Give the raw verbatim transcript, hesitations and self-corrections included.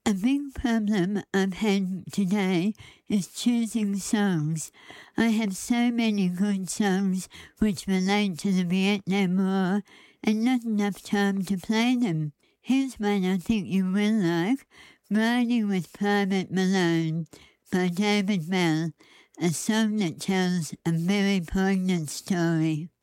A big problem I've had today is choosing songs. I have so many good songs which relate to the Vietnam War and not enough time to play them. Here's one I think you will like, Riding with Private Malone by David Bell, a song that tells a very poignant story.